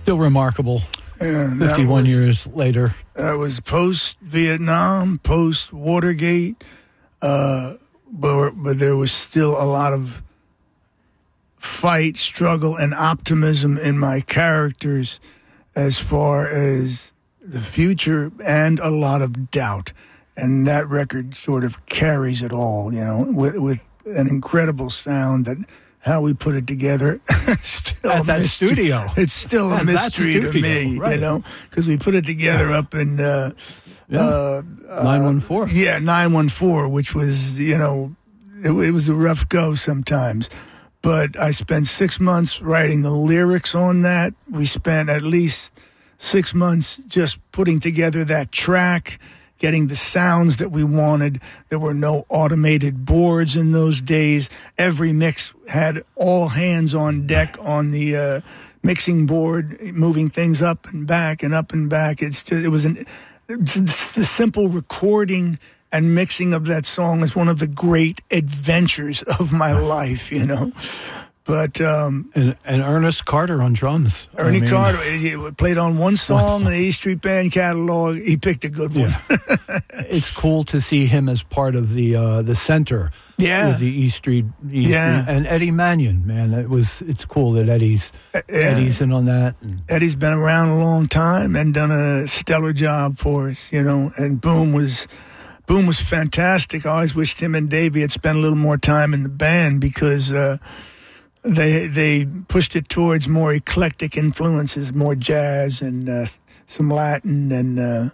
Still remarkable. And 51 years later. That was post-Vietnam, post-Watergate, but there was still a lot of fight, struggle, and optimism in my characters as far as the future, and a lot of doubt. And that record sort of carries it all, with an incredible sound that how we put it together, still at that studio. It's still a mystery to me, right. because we put it together up in 914. Yeah, 914, which was, it was a rough go sometimes. But I spent 6 months writing the lyrics on that. We spent at least 6 months just putting together that track, getting the sounds that we wanted. There were no automated boards in those days. Every mix had all hands on deck on the mixing board, moving things up and back and up and back. It's the simple recording and mixing of that song is one of the great adventures of my life, But and Ernest Carter on drums. Carter, he played on one song in the E Street Band catalog. He picked a good one. Yeah. It's cool to see him as part of the center. Yeah, with the E Street. And Eddie Mannion, man, it's cool that Eddie's in on that. Eddie's been around a long time and done a stellar job for us, And Boom was fantastic. I always wished him and Davey had spent a little more time in the band because. They pushed it towards more eclectic influences, more jazz and some Latin, and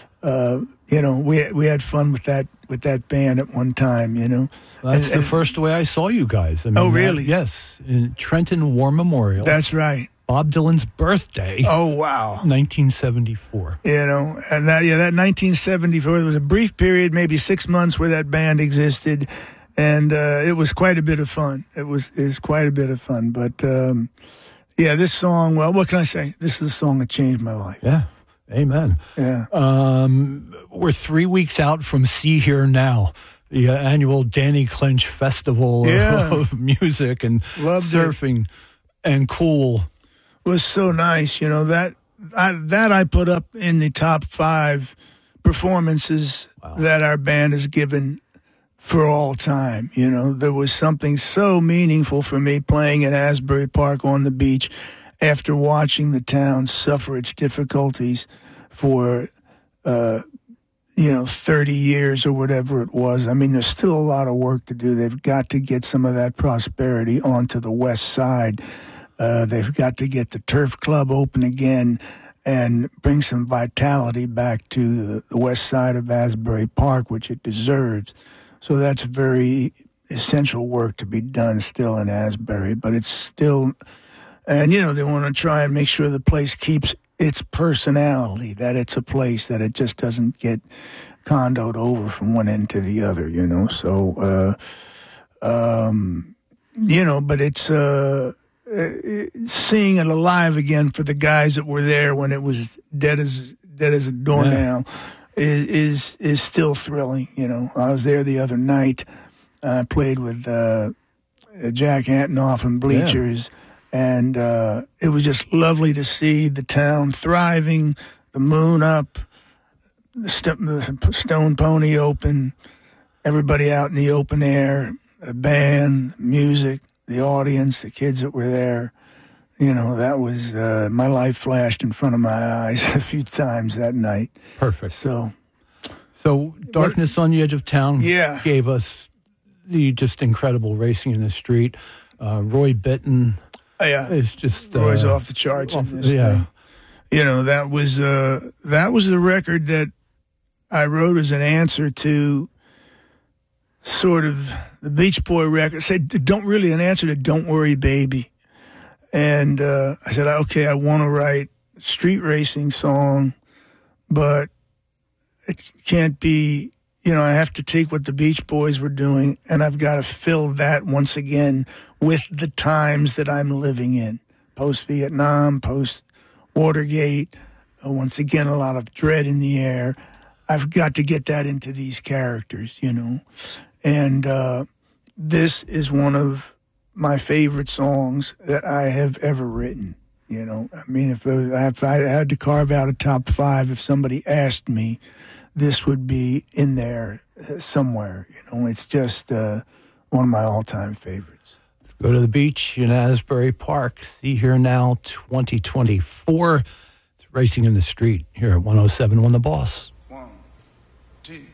we had fun with that band at one time. That's the first way I saw you guys. Oh, really? Yes, in Trenton War Memorial. That's right. Bob Dylan's birthday. Oh, wow. 1974. And that 1974 there was a brief period, maybe 6 months, where that band existed. And it was quite a bit of fun. It was quite a bit of fun. But, this song, well, what can I say? This is a song that changed my life. Yeah. Amen. Yeah. We're 3 weeks out from See Here Now, the annual Danny Clinch Festival of music and surfing and cool. It was so nice. That I put up in the top 5 performances that our band has given for all time. There was something so meaningful for me playing at Asbury Park on the beach after watching the town suffer its difficulties for, 30 years or whatever it was. I mean, there's still a lot of work to do. They've got to get some of that prosperity onto the west side. They've got to get the Turf Club open again and bring some vitality back to the west side of Asbury Park, which it deserves. So that's very essential work to be done still in Asbury, but it's still, and they want to try and make sure the place keeps its personality, that it's a place that it just doesn't get condoed over from one end to the other, So, but it's seeing it alive again for the guys that were there when it was dead as a doornail. Yeah. Is still thrilling. I was there the other night. I played with Jack Antonoff and Bleachers, and it was just lovely to see the town thriving, the moon up, the Stone Pony open, everybody out in the open air, the band, music, the audience, the kids that were there. That was, my life flashed in front of my eyes a few times that night. Perfect. So Darkness on the Edge of Town gave us the just incredible Racing in the Street. Roy Bittan is just... Roy's off the charts in this thing. That was the record that I wrote as an answer to sort of the Beach Boy record. An answer to Don't Worry Baby. And I said, okay, I want to write a street racing song, but it can't be, I have to take what the Beach Boys were doing, and I've got to fill that once again with the times that I'm living in. Post-Vietnam, post-Watergate, once again, a lot of dread in the air. I've got to get that into these characters, And this is one of my favorite songs that I have ever written. You know, I mean, if I had to carve out a top 5, if somebody asked me, this would be in there somewhere. You know, it's just one of my all-time favorites. Let's go to the beach in Asbury Park. See Here Now 2024. It's Racing in the Street here at 107 on The Boss. 1, 2.